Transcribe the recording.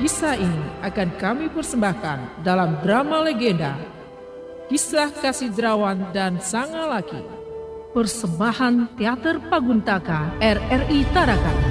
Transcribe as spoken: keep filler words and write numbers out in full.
Kisah ini akan kami persembahkan dalam drama legenda Kisah Kasih Derawan dan Sanga Laki, persembahan Teater Paguntaka R R I Tarakan.